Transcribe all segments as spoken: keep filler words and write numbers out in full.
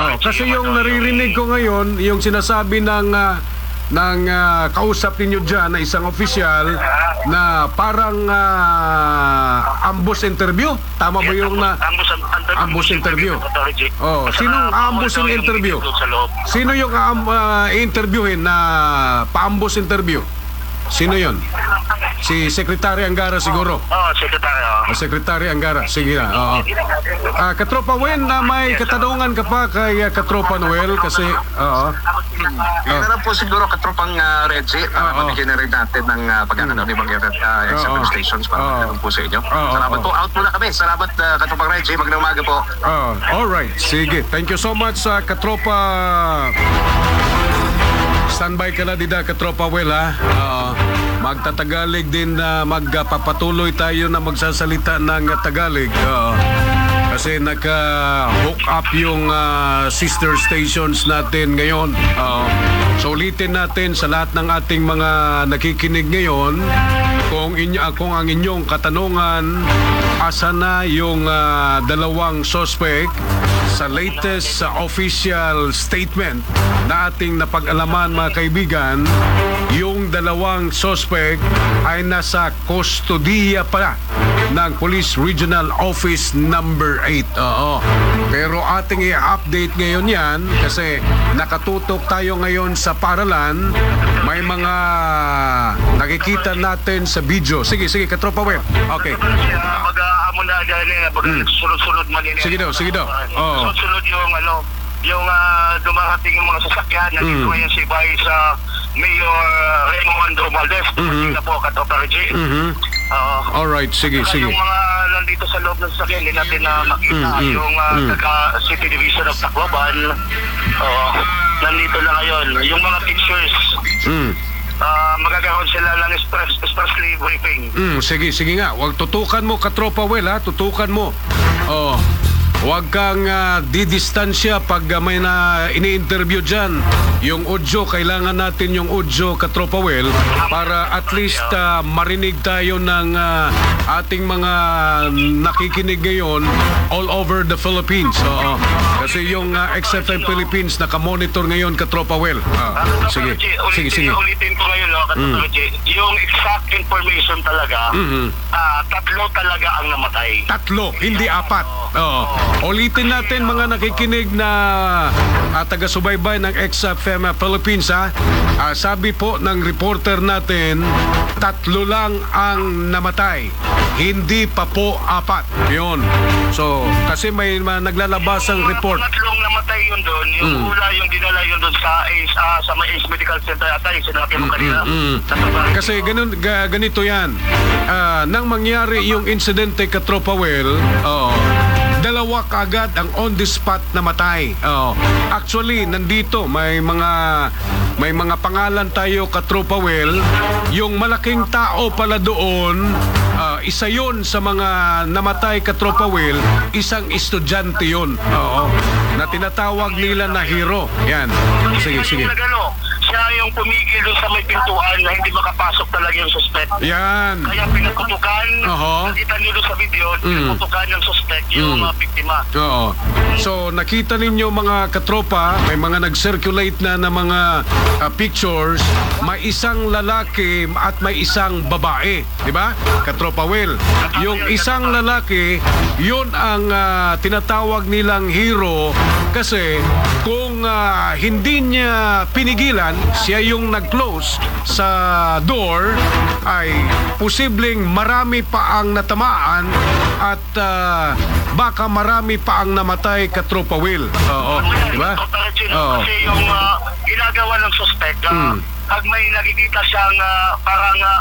Oh, kasi yung naririnig ko ngayon, yung sinasabi ng ah, ng ah, kausap ninyo dyan na isang opisyal na parang ah, ambush interview. Tama ba yung na ambush interview? Oh, sinong ambush yung interview? Sino yung um, uh, interviewin na pa-ambush interview? Sino yon? Si Secretary Angara siguro. Oo, oh, Secretary. Oh. O, Secretary Angara. Sige na. Oo. Ah, Katropa Wen, na may katanungan ka pa kay uh, Katropa Noel kasi oo. Meron po siguro katropang uh, Reggie para Oo. mabigyan na rin natin ng uh, pagkakataon ni Bagay at uh, executive Oo. stations para Oo. magtanong po sa inyo. Oo. Salamat Oo. po. Out muna kami. Salamat uh, katropang Reggie. Magandang umaga po. Oh, all right. Sige. Thank you so much sa Katropa. Standby ka na dida, Katropa Well, ha? Uh, magtatagalig din na magpapatuloy tayo na magsasalita ng Tagalog. Uh, kasi naka-hook up yung uh, sister stations natin ngayon. Uh, so ulitin natin sa lahat ng ating mga nakikinig ngayon, kung, inyo, kung ang inyong katanungan, asa na yung uh, dalawang suspect sa latest uh, official statement na ating napag-alaman, mga kaibigan, yung dalawang suspect ay nasa kustodiya pa ng Police Regional Office number eight. Oo. Pero ating i-update ngayon yan kasi nakatutok tayo ngayon sa paralan. May mga nakikita natin sa video. Sige, sige, Katropa Web. Okay. Mag-aamon na dyan eh, pag sunod-sunod man yun. Sige daw, sige daw. Oo. Sunod-sunod yung ano, yung uh, dumarating yung mga sasakyan. Nandito ngayon si Vice sa Mayor Raymond Romualdez. Dumating na po, Katropa Reggie. Mhm. Oo. Alright, sige, Saka sige. yung mga nandito sa loob ng sasakyan, hindi natin na makita Mm, mm, yung uh, mm. taga-City Division of Tacloban. Oo. Nandito na ngayon. Yung mga pictures, Mm. uh, magagawan sila ng express, expressly briefing. Mm, sige, sige nga. Huwag tutukan mo, Katropa Well, ha? Tutukan mo. Oh. Huwag kang uh, didistansya pag uh, may na ini-interview dyan. Yung audio, kailangan natin yung audio, Katropa Well, para at least uh, marinig tayo ng uh, ating mga nakikinig ngayon all over the Philippines. Oo. Kasi yung uh, X F M Philippines nakamonitor ngayon, Katropa Well. Ah, sige, sige, sige. Ulitin ko ngayon, no, Katropa Reggie, yung exact information talaga, Mhm. ah, tatlo talaga ang namatay. Tatlo, hindi apat. Oo. Ulitin natin, mga nakikinig na uh, taga-subaybay ng X F M Philippines, ha? Ah, sabi po ng reporter natin, tatlo lang ang namatay. Hindi pa po apat. Yun. So, kasi may uh, naglalabasang report. Yung tatlong namatay yun doon, yung Mm. ula yung dinala yun doon sa Ace, ah, sa may Ace Medical Center ata, yung sinabi mo kanina. Mm. Sa Tabarangay. Kasi ganun, ga, ganito yan. Ah, nang mangyari yung insidente, Katropa Well, oo, dalawa kaagad ang on the spot na matay. Oo. Actually, nandito may mga may mga pangalan tayo, Katropa Well. Yung malaking tao pala doon, ah, isa yon sa mga namatay, Katropa Well, isang estudyante yon. Oo. Na tinatawag nila na hero. Yan. Sige, Siya sige. yung nagano, siya yung pumigil doon sa may pintuan na hindi makapasok talaga yung suspect. Yan. Kaya pinagkutukan, Oho. nakita niyo doon sa video, Mm. pinagkutukan yung suspect, yung Mm. mga biktima. Oo. So nakita ninyo, mga katropa, may mga nag-circulate na na mga uh, pictures, may isang lalaki at may isang babae, di ba? Katropa Will. Yung isang lalaki, yun ang uh, tinatawag nilang hero kasi kung uh, hindi niya pinigilan, siya yung nag-close sa door, ay posibleng marami pa ang natamaan at uh, baka marami pa ang namatay, Katropa Will. Oo, di ba? Oo. Kasi yung ah, ginagawa ng suspect, ah, Mm. pag may nakikita siyang ah, parang ah,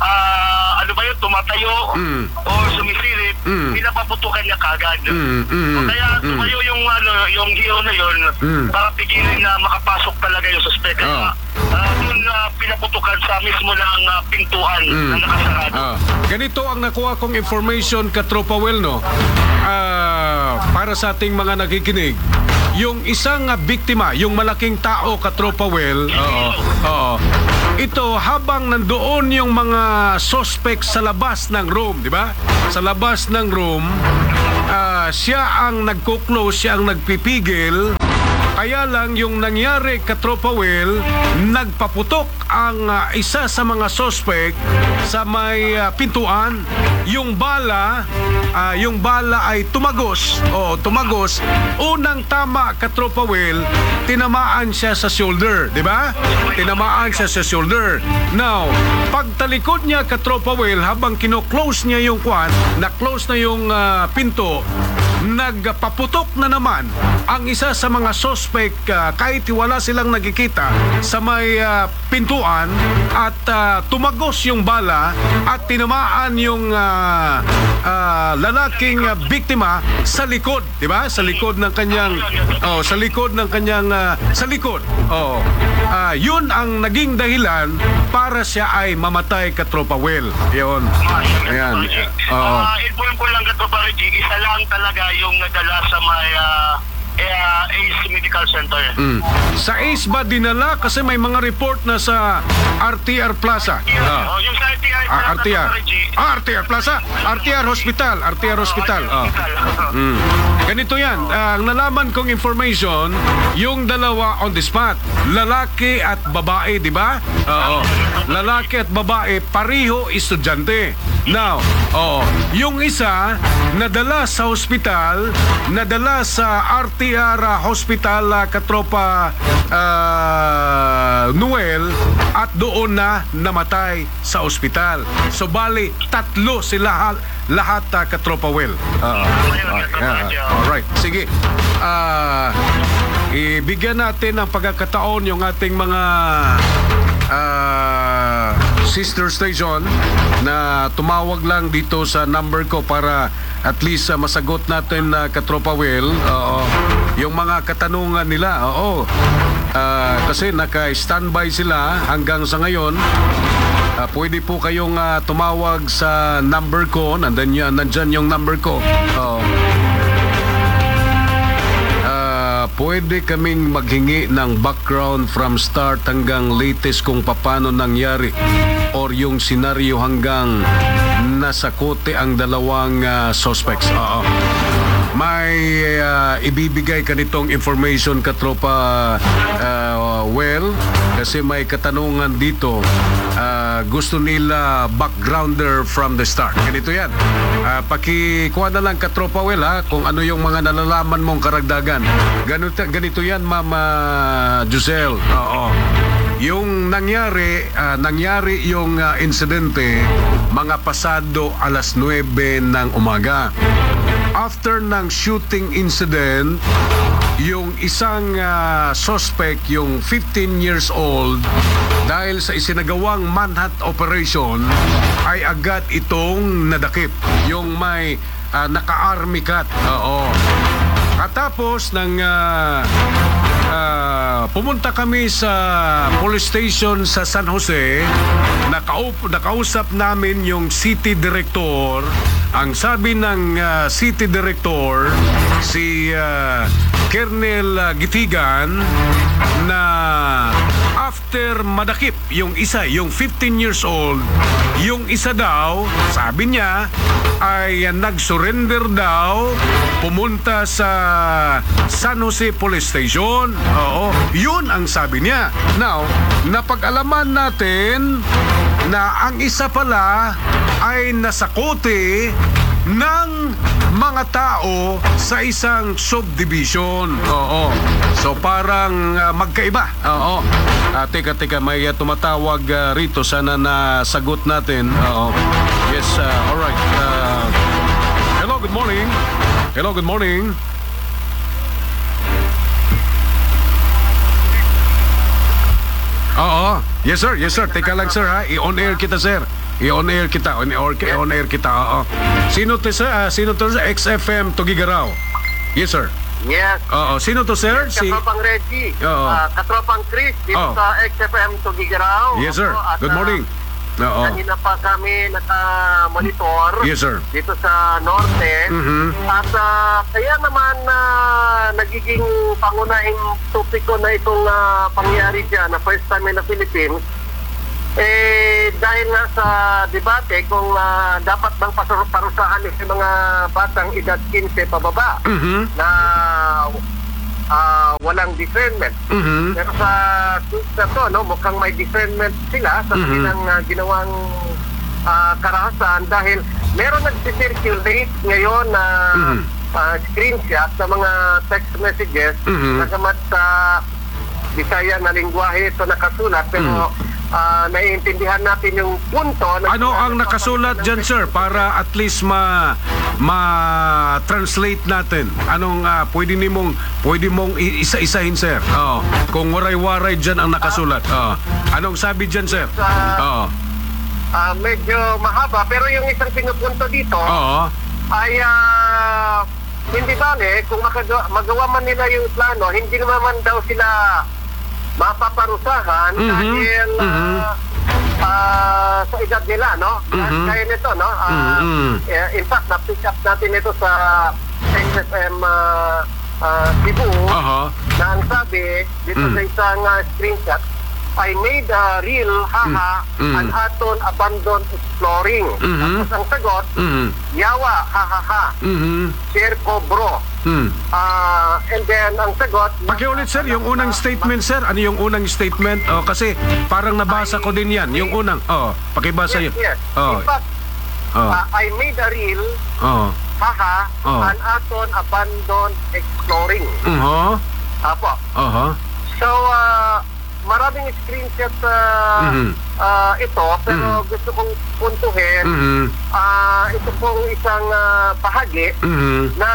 ah, ano ba yun, tumatayo Mm. o sumisilip, Mm. pinapaputukan niya kagad. Mm, mm, So, kaya mm. tumayo yung ano, yung hero na yun Mm. para pigilin na makapasok talaga yung suspect. Kaya Oh. ah, dun na pinaputukan sa mismo ng ah, pintuan Mm. na nakasarado. Ah, ganito ang nakuha kong information, Katropa Well, no? Ah, para sa ating mga nakikinig, yung isang ah, biktima, yung malaking tao, Katropa Well, oo, oo, ito habang nandoon yung mga suspect sa labas ng room, di ba? Sa labas ng room, ah, siya ang nagko-close, siya ang nagpipigil Kaya lang yung nangyari, Katropa Will, nagpaputok ang ah, isa sa mga suspect sa may ah, pintuan. Yung bala, ah, yung bala ay tumagos. O, tumagos. Unang tama, Katropa Will, tinamaan siya sa shoulder, di ba? Tinamaan siya sa shoulder. Now, pagtalikod niya, Katropa Will, habang kino-close niya yung kwan, na-close na yung ah, pinto, nagpaputok na naman ang isa sa mga suspect uh, kahit wala silang nakikita sa may uh, pintuan at uh, tumagos yung bala at tinamaan yung uh, uh, lalaking uh, biktima sa likod, di ba? Sa likod ng kanyang oh, sa likod ng kanyang uh, sa likod. Oh. Uh, yun ang naging dahilan para siya ay mamatay, Katropa Will. Yun. Ayan. Oo. Uh, inform ko lang, Katropa Reggie, isa lang talaga yung nadala sa may uh, uh, Ace Medical Center. Mm. Sa Ace ba dinala? Kasi may mga report na sa R T R Plaza. Ah. Oh, yung sa R T R, Ah, R T R. Katropa Reggie. Ah, R T R Plaza. R T R Hospital. R T R Hospital. Oh, Ah. hospital. Mm. Ganito yan. Ah, ang nalaman kong information, yung dalawa on the spot. Lalaki at babae, di ba? Oo. Lalaki at babae, pariho estudyante. Now, oo. Yung isa, nadala sa hospital, nadala sa R T R Hospital, ah, Katropa ah, Noel, at doon na namatay sa ospital. So, bali, tatlo sila lahat, uh, Katropa Will. Uh, Alright, sige. Ah, ibigyan natin ng pagkakataon yung ating mga ah, sister station na tumawag lang dito sa number ko para at least uh, masagot natin, uh, Katropa Will. Oo. Yung mga katanungan nila. Oo. Ah, kasi naka-standby sila hanggang sa ngayon. Uh, pwede po kayong uh, tumawag sa number ko. Nandyan, yan, nandyan yung number ko. Oo. Uh, pwede kaming maghingi ng background from start hanggang latest kung paano nangyari or yung senaryo hanggang nasakote ang dalawang uh, suspects. Oo. May uh, ibibigay ka nitong information, Katropa uh, Well, kasi may katanungan dito. Uh, gusto nila backgrounder from the start. Ganito yan. Uh, pakikuha na lang, Katropa Well, ha, kung ano yung mga nalalaman mong karagdagan. Ganito, ganito yan, Mama Giselle. Oo. Yung nangyari, uh, nangyari yung uh, insidente mga pasado alas nuwebe ng umaga. After ng shooting incident, yung isang uh, suspect, yung fifteen years old, dahil sa isinagawang manhunt operation, ay agad itong nadakip. Yung may uh, naka-army cut. Oo. At tapos nang uh, uh, pumunta kami sa police station sa San Jose, nakaup, nakausap namin yung city director. Ang sabi ng uh, city director, si uh, Colonel uh, Gitigan, na after madakip yung isa, yung fifteen years old, yung isa daw, sabi niya, ay uh, nag-surrender daw, pumunta sa San Jose Police Station. Oo, yun ang sabi niya. Now, napag-alaman natin na ang isa pala ay nasakote ng mga tao sa isang subdivision. Oo. So parang uh, magkaiba. Oo. Uh, teka, teka, may uh, tumatawag uh, rito. Sana nasagot natin. Oo. Yes, uh, alright. Uh, hello, good morning. Hello, good morning. Oo. Yes, sir. Yes, sir. Teka lang, sir, ha. I-on air kita, sir. I-on air kita. On-air, on air kita. Oo. Sino to, sir? Uh, sino to, sir? X F M Tugigaraw. Yes, sir. Yes. Oo. Sino to, sir? Si... Katropang Reggie. Oo. Uh, Katropang Chris dito Oo. sa X F M Tugigaraw. Yes, sir. At, Good morning. Oo. Kanina pa kami naka-monitor Yes, sir. dito sa Norte. Mhm. At uh, kaya naman na nagiging pangunahing topiko na itong uh, pangyari dyan na first time in the Philippines, eh dahil nga sa debate kung uh, dapat bang pasar- parusahan yung mga batang edad fifteen pababa Mhm. na ah, walang discernment. Mhm. Pero sa case na to, no, mukhang may discernment sila sa Mhm. kanilang ah, ginawang ah, karahasan dahil meron nag-circulate ngayon na Mhm. ah, screenshot ng mga text messages Mhm. na gamat sa Bisaya na lingwahe ito nakasulat pero ah, naiintindihan natin yung punto. na- Ano ang nakasulat dyan, sir, para at least ma ma-translate natin? Anong ah, pwede nimong pwede mong i- isa-isahin, sir? Oo. Kung waray-waray dyan ang nakasulat. Oo. Anong sabi dyan, sir? Oo. Ah, medyo mahaba pero yung isang pinupunto dito Oo. ay ah, hindi bale kung makagawa, magawa man nila yung plano, hindi naman daw sila mapaparusahan Mhm. dahil ah, Mhm. ah, sa edad nila, no? Mhm. Kaya nito, no? Ah, Mhm. eh, in fact, na-pick up natin ito sa X S M ah, ah, Cebu Aha. na ang sabi dito Mm. sa isang ah, screenshot, I made a real haha Mm. an aton abandoned exploring. Mhm. Tapos ang sagot, Mhm. yawa, hahaha, Mhm. share ko bro. Mhm. Ah, and then ang sagot, Pakiulit, sir, yung unang statement, sir. Ano yung unang statement? Oh, kasi parang nabasa ko din yan. Yung unang. Oh, pakibasa yun. yes, yes. Oh. In fact, Oh. ah, I made a real Oh. haha Oh. an aton abandoned exploring. Uh-huh. Apo. Uh-huh. So, ah, maraming screenshot uh, Mhm. ah, ito, pero gusto kong puntuhin, Mhm. ah, ito pong isang ah, bahagi Mhm. na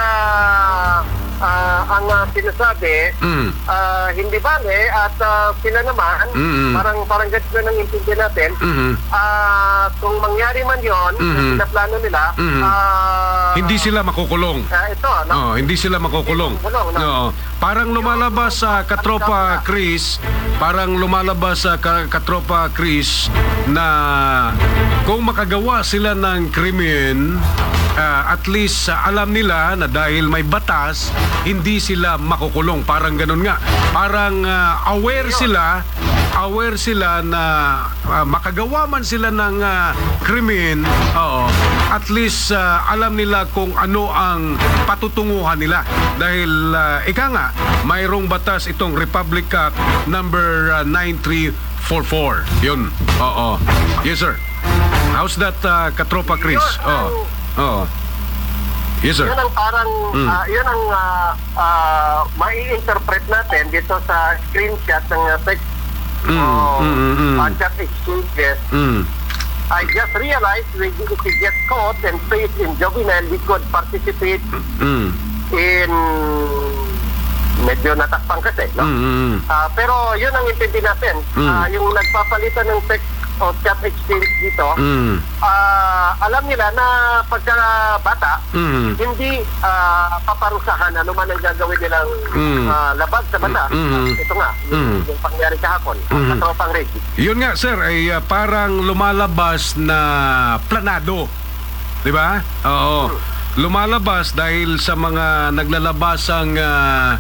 ah, ang ah, sinasabi, Mhm. ah, hindi bale at ah, sila naman, Mhm. parang parang ganito na nang intindi natin, Mhm. ah, kung mangyari man yon, Mhm. na plano nila, Mhm. ah, Hindi sila makukulong. ah, ito, no? Oh, hindi sila makukulong. Makukulong, no? Oo. Parang lumalabas sa katropa Chris, parang lumalabas sa ka- katropa Chris na kung makagawa sila ng krimen, ah, at least ah, alam nila na dahil may batas, hindi sila makukulong. Parang ganun nga. Parang ah, aware sila, aware sila na ah, makagawa man sila ng ah, krimen, oo, at least ah, alam nila kung ano ang patutunguhan nila. Dahil ah, ika nga, mayroong batas itong Republic Act number ah, nine three four four. Yun. Oo. Yes, sir. How's that, ah, katropa Chris? Yun, Oo. Oo. Yes, sir. Yun ang parang, Mm. ah, yun ang ah, ah, mai-interpret natin dito sa screenshot ng uh, text Mm, o mm, mm, mm. uh, chat exchanges. Mm. I just realized we, if we get caught and placed in juvenile, we could participate Mm. in medyo natakpang kasi, no? Mm, mm, Ah, pero yun ang intindi natin. Mm. Ah, yung nagpapalitan ng text o chat exchange dito, mm. ah, alam nila na pagka bata, Mm. hindi ah, paparusahan ano man ang gagawin nilang Mm. ah, labag sa bata. Mm. Ito nga, yung, Mm. yung pangyari kahapon, ang Mm. katropang Reggie. Yun nga, sir, ay ah, parang lumalabas na planado. Di ba? Oo. Lumalabas dahil sa mga naglalabasang ah,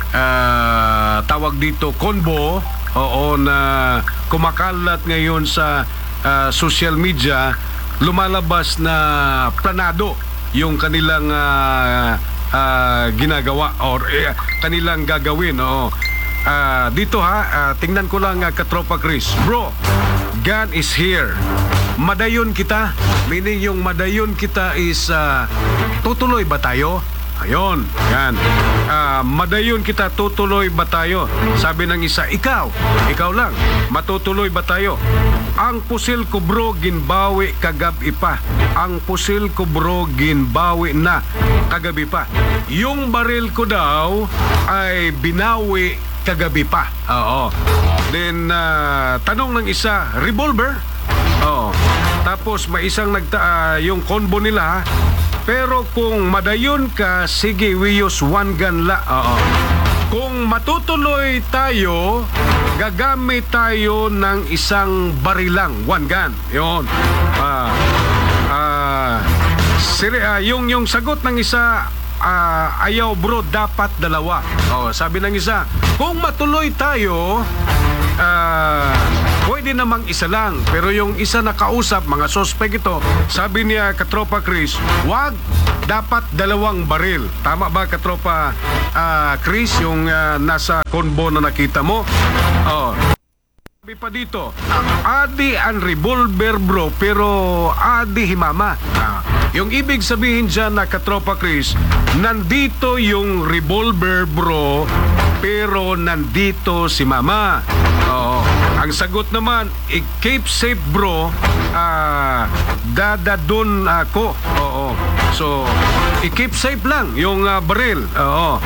ah, tawag dito, konbo, oo, na kumakalat ngayon sa ah, social media, lumalabas na planado yung kanilang ah, ah, ginagawa or eh, kanilang gagawin. Oo. Ah, dito ha, ah, tingnan ko lang, ah, katropa Chris. Bro, gun is here. Madayon kita. Meaning yung madayon kita is ah, tutuloy ba tayo? Ayun, yan. Ah, madayon kita, tutuloy ba tayo? Sabi ng isa, ikaw, ikaw lang, matutuloy ba tayo? Ang pusil ko bro, ginbawi kagabi pa. Ang pusil ko bro, ginbawi na kagabi pa. Yung baril ko daw ay binawi kagabi pa. Oo. Then, ah, tanong ng isa, revolver? Oo. Tapos may isang nagta ah, yung combo nila, pero kung madayon ka, sige, we use one gun la. Oo. Kung matutuloy tayo, gagamit tayo ng isang barilang, one gun. Yun. Ah, ah, siri, ah, yung, yung sagot ng isa, ah, ayaw bro, dapat dalawa. Oh, sabi ng isa, kung matuloy tayo, ah, pwede namang isa lang. Pero yung isa na kausap, mga suspect ito, sabi niya, Katropa Chris, wag, dapat dalawang baril. Tama ba, Katropa ah, Chris, yung ah, nasa convo na nakita mo? Oh. Sabi pa dito, adi ang revolver bro, pero adi himama. Ah, yung ibig sabihin dyan na Katropa Chris, nandito yung revolver bro, pero nandito si mama. Oo. Ang sagot naman, i-keep safe bro, ah, dadadun ako. Oo. So, i-keep safe lang yung ah, baril. Oo.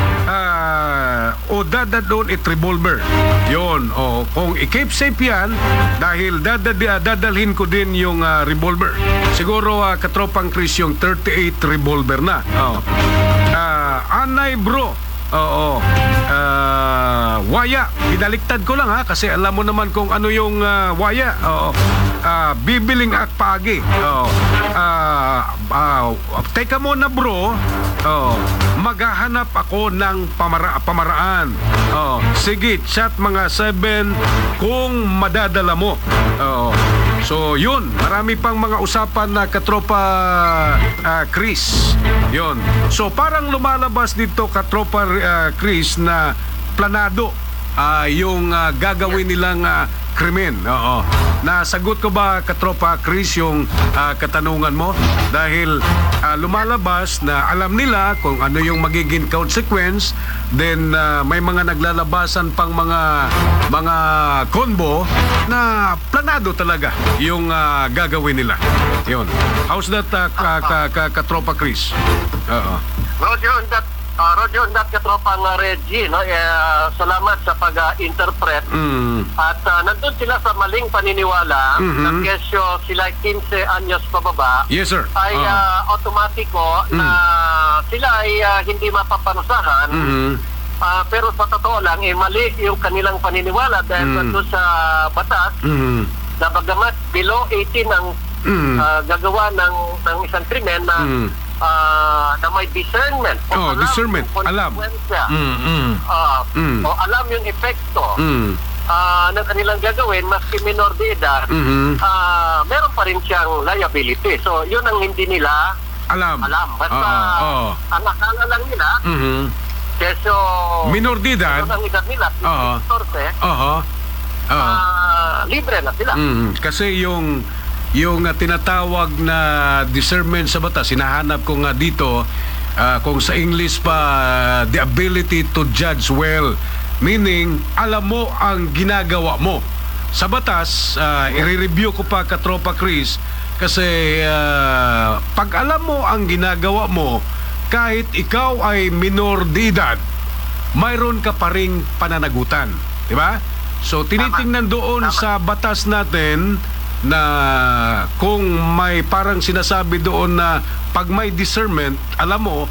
Ah, o dadadun it revolver. Yon, o kung i-keep safe yan, dahil dadad, dadalhin ko din yung ah, revolver. Siguro ah, Katropang Chris yung thirty-eight revolver na. Oh. Ah, anay bro. Oo. Ah, waya. Pinaliktad ko lang ha, kasi alam mo naman kung ano yung ah, waya. Oo. Ah, bibiling akpagi. Oo. Ah, ah, teka muna bro. Oo. Maghahanap ako ng pamara pamaraan. Oo. Sige, chat mga seven kung madadala mo. Oo. So, yun. Marami pang mga usapan na Katropa ah, Chris. Yun. So, parang lumalabas dito Katropa ah, Chris na planado ah, yung ah, gagawin nilang ah, krimen. Oo. Nasagot ko ba, Katropa Chris, yung ah, katanungan mo? Dahil ah, lumalabas na alam nila kung ano yung magiging consequence, then ah, may mga naglalabasan pang mga mga combo na planado talaga yung ah, gagawin nila. Yun. How's that, ah, ka, ka, ka, Katropa Chris? Oo. Roger on that, uh, Roger on that Katropang uh, Reggie, no? Eh, salamat sa pag-interpret. Mm. At uh, nandun sila sa maling paniniwala Mhm. na kesyo sila fifteen anyos pababa Yes, sir. ay Oo. uh, automatiko na sila ay uh, hindi mapapanusahan. Mhm. Ah, pero sa totoo lang, eh, mali yung kanilang paniniwala dahil Mm. nandun sa batas Mhm. na bagamat below eighteen ang Mm. ah, gagawa ng, ng isang krimen na Mm. ah, na may discernment. O Oh, alam discernment. yung Alam. konsekwensya. Mm, mm. Ah, Mm. o alam yung epekto Mm. ah, ng kanilang gagawin, maski minor de edad, Mhm. ah, meron pa rin siyang liability. So, yun ang hindi nila Alam. alam. Basta, Oo, oo. ang akala lang nila, Mhm. keso, Minor de edad. yun ang edad nila, Oo. torte, Aha. Oo. ah, libre na sila. Mm, kasi yung yung uh, tinatawag na discernment sa batas, hinahanap ko nga dito, uh, kung sa English pa, uh, the ability to judge well. Meaning, alam mo ang ginagawa mo. Sa batas, uh, i-review ko pa, Katropa Chris, kasi uh, pag alam mo ang ginagawa mo, kahit ikaw ay minor de edad, mayroon ka pa ring pananagutan. Di ba? So, tinitingnan doon Tama. sa batas natin na kung may parang sinasabi doon na pag may discernment, alam mo,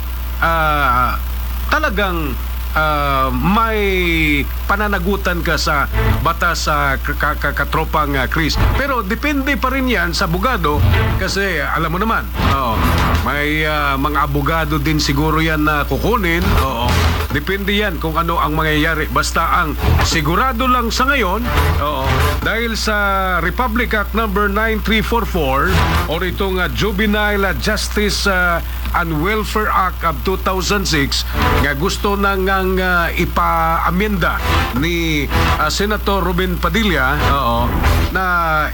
ah, talagang ah, may pananagutan ka sa batas sa ka, ka, katropang ah, Chris. Pero depende pa rin yan sa abogado kasi alam mo naman, oo, may ah, mga abogado din siguro yan na kukunin. Oo. Depende yan kung ano ang mangyayari. Basta ang sigurado lang sa ngayon, oo, dahil sa Republic Act number nine three four four o itong uh, Juvenile Justice uh, and Welfare Act of two thousand six nga gusto nang uh, ipa-amenda ni uh, Senator Ruben Padilla, oo, na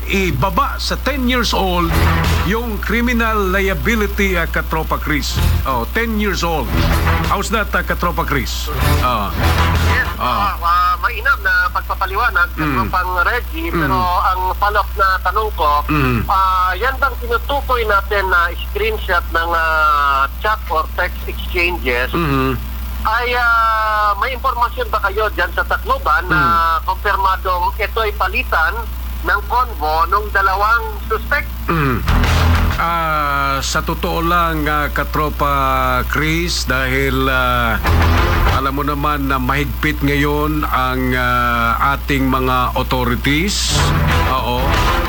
ibaba sa ten years old yung criminal liability uh, Katropa Chris. Oh, ten years old. How's that, uh, Katropa Chris? Ah. Yes, Ah. ah, ah, mainam na pagpapaliwanag Mm. mm. pang Reggie, Mm. pero ang follow-up na tanong ko, Mm. ah, yan bang tinutukoy natin na screenshot ng ah, chat or text exchanges, Mhm. ay ah, may impormasyon ba kayo dyan sa Tacloban na kumpirmadong ito ay palitan ng convo ng dalawang suspect? Mm. Ah, sa totoo lang, ah, Katropa Chris, dahil ah, alam mo naman na mahigpit ngayon ang ah, ating mga authorities. Oo.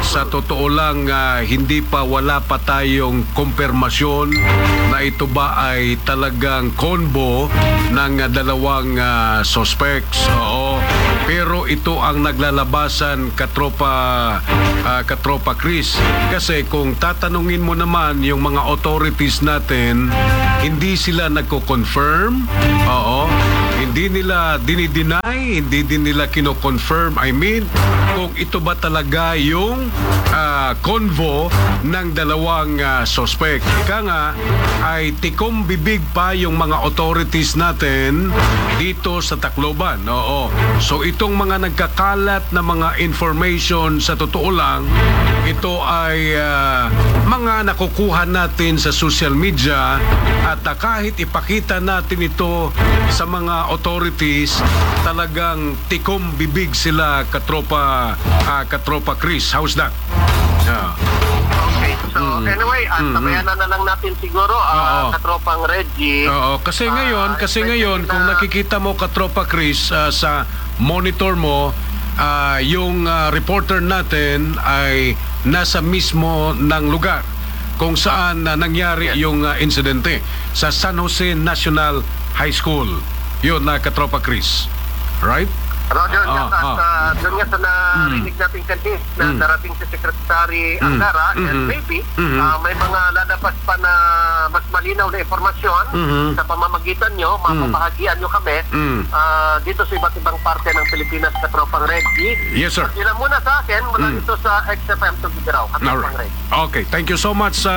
sa totoo lang, ah, hindi pa, wala pa tayong kumpirmasyon na ito ba ay talagang combo ng ah, dalawang ah, suspects. Oo. Pero ito ang naglalabasan, katropa, ah, katropa Chris. Kasi kung tatanungin mo naman yung mga authorities natin, hindi sila nagko-confirm. Oo. Hindi nila dinideny, hindi din nila kino-confirm. I mean, kung ito ba talaga yung ah, convo ng dalawang ah, suspect. Ika nga, ay tikom bibig pa yung mga authorities natin dito sa Tacloban. Oo. So itong mga nagkakalat na mga information, sa totoo lang, ito ay ah, mga nakukuha natin sa social media, at ah, kahit ipakita natin ito sa mga authorities, talagang tikom bibig sila, katropa ah, katropa Chris. How's that? Yeah. Okay. So, anyway, at Mm, sabayanan na lang natin siguro, ah, Oo. katropang Reggie. Oo, kasi Ah, ngayon, kasi especially ngayon kung na- nakikita mo, katropa Chris, ah, sa monitor mo, ah, yung ah, reporter natin ay nasa mismo ng lugar kung saan na nangyari yung ah, insidente sa San Jose National High School. Yun na, katropa Chris. Right? Roger, Ah, at ah. ah, doon nga sa narinig natin kanina na Mm. darating si Secretary Angara, Mhm. and maybe Mhm. ah, may mga lalabas pa na mas malinaw na informasyon Mhm. sa pamamagitan nyo, mapapahagian nyo kami Mm. ah, dito sa iba't ibang parte ng Pilipinas, katropang Reggie. Yes, sir. Ilan muna sa akin, mula Mm. dito sa X F M Tugigaraw, katropang Alright. Reggie. Okay, thank you so much sa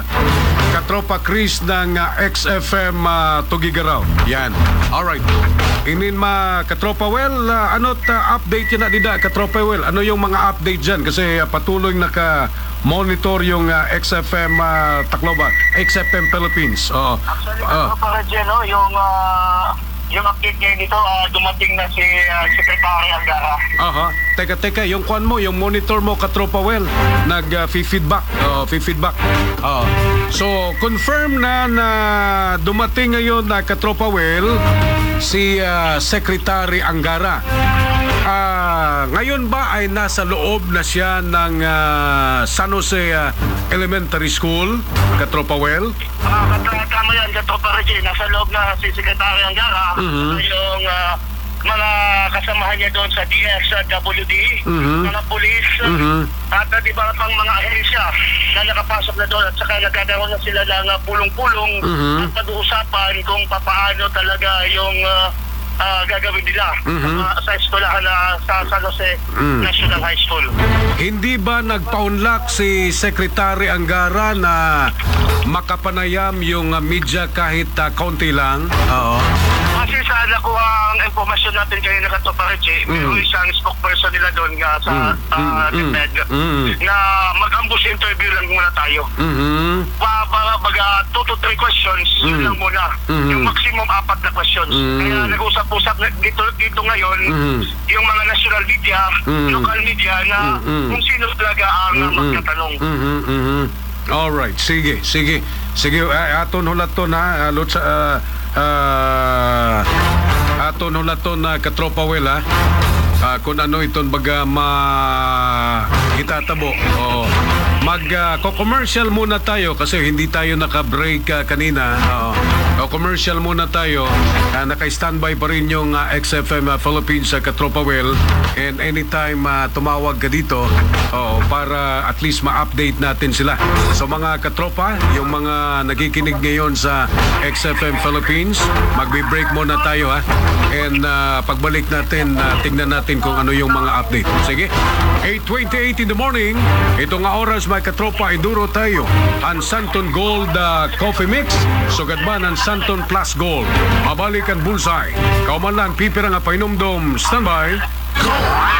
katropa Chris ng uh, X F M uh, Tugigaraw. Yan. Alright. Inin ma katropa well, uh, ano ta update yan na dida katropa well? Ano yung mga update dyan? Kasi uh, patuloy naka monitor yung uh, X F M uh, Tacloban, X F M Philippines. Oo. Actually, Ah. uh, para dyan, no, yung, ah, yung update ngayon dito, ah, dumating na si ah, Secretary Angara. Aha. Teka, teka, yung kwan mo, yung monitor mo, katropa well, nag-feedback. Uh, feedback. Uh, so, confirm na na dumating ngayon na katropa well, si ah, Secretary Angara. Ah, ngayon ba ay nasa loob na siya ng ah, San Jose ah, Elementary School, katropa well? Ah, kat- tama yan, Katropa Reggie. Nasa loob na si Secretary Angara. Mhm. Yung ah, mga kasamahan niya doon sa D S W D, Mhm. mga pulis, Mhm. at uh, di ba pang mga ahensya na nakapasok na doon, at saka nagkakaroon na sila ng ah, pulong-pulong Mhm. at pag-uusapan kung papaano talaga yung ah, ah, gagawin nila Mhm. ah, sa eskwelahan na sa San Jose Mm. National High School. Hindi ba nagpaunlak si Secretary Angara na makapanayam yung uh, media kahit uh, kaunti lang? Oo. Kasi sa nakuha ang informasyon natin kayo na Katropa Reggie, Mm. may isang spokesperson nila doon nga sa Mm, ah, mm, DepEd mm. na mag-ambush interview lang muna tayo. Mhm. Pa, para baga two to three questions, yun Mm. lang muna. Mm. Yung maximum apat na questions. Mm. Kaya nag-usap-usap na- dito, dito ngayon, Mm. yung mga national media, Mm. local media na Mm. kung sino talaga ang Mm-mm. magtatanong. Mhm, mhm. Alright, sige, sige. Sige, uh, aton hulaton ha. Uh, Lutz, uh, uh, aton hulaton na katropa well ha. Ah, kung ano iton baga ma itatabo. Oo. Mag uh, commercial muna tayo kasi hindi tayo naka-break uh, kanina. Oo. O commercial muna tayo. Uh, naka-standby pa rin yung uh, X F M uh, Philippines sa uh, Katropa Well, and anytime uh, tumawag ka dito oh, para at least ma-update natin sila. So mga katropa, yung mga nakikinig ngayon sa X F M Philippines, magbe-break muna tayo ha. And uh, pagbalik natin, uh, tingnan natin kung ano yung mga update. Sige, eight twenty-eight in the morning, ito nga oras mga katropa, enduro tayo. Ang Santon Gold uh, Coffee Mix, sugad ba ng Santon Plus Gold. Mabalik ang bullseye. Kauman lang, pipira nga painomdom. Standby.